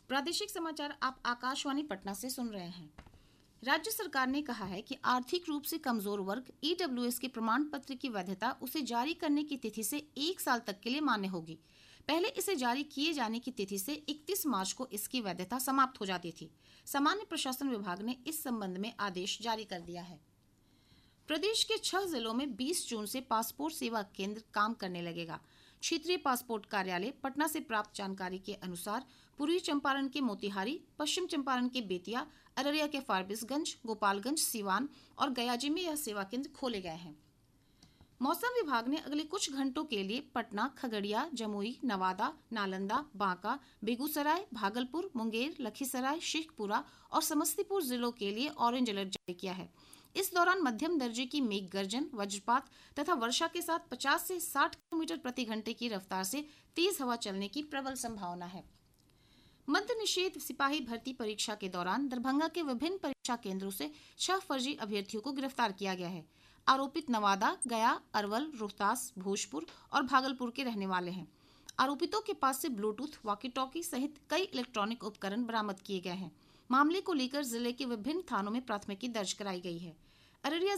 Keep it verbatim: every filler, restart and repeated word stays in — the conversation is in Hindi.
प्रादेशिक समाचार आप आकाशवाणी पटना से सुन रहे हैं। राज्य सरकार ने कहा है कि आर्थिक रूप से कमजोर वर्ग ईडब्ल्यूएस के प्रमाण पत्र की वैधता उसे जारी करने की तिथि से एक साल तक के लिए मान्य होगी। पहले इसे जारी किए जाने की तिथि से इकतीस मार्च को इसकी वैधता समाप्त हो जाती थी। सामान्य प्रशासन विभाग ने इस संबंध में आदेश जारी कर दिया है। प्रदेश के छह जिलों में बीस जून से पासपोर्ट सेवा केंद्र काम करने लगेगा। क्षेत्रीय पासपोर्ट कार्यालय पटना से प्राप्त जानकारी के अनुसार पूर्वी चंपारण के मोतिहारी, पश्चिम चंपारण के बेतिया, अररिया के फारबिसगंज, गोपालगंज, सिवान और गयाजी में यह सेवा केंद्र खोले गए हैं। मौसम विभाग ने अगले कुछ घंटों के लिए पटना, खगड़िया, जमुई, नवादा, नालंदा, बांका, बेगूसराय, भागलपुर, मुंगेर, लखीसराय, शेखपुरा और समस्तीपुर जिलों के लिए ऑरेंज अलर्ट जारी किया है। इस दौरान मध्यम दर्जे की मेघ गर्जन, वज्रपात तथा वर्षा के साथ पचास से साठ किलोमीटर प्रति घंटे की रफ्तार से तेज हवा चलने की प्रबल संभावना है। मद्य निषेध सिपाही भर्ती परीक्षा के दौरान दरभंगा के विभिन्न परीक्षा केंद्रों से छह फर्जी अभ्यर्थियों को गिरफ्तार किया गया है। आरोपित नवादा, गया, अरवल, रोहतास, भोजपुर और भागलपुर के रहने वाले हैं। आरोपितों के पास से ब्लूटूथ, वॉकी टॉकी सहित कई इलेक्ट्रॉनिक उपकरण बरामद किए गए हैं। मामले को लेकर जिले के विभिन्न थानों में प्राथमिकी दर्ज कराई गई है। अररिया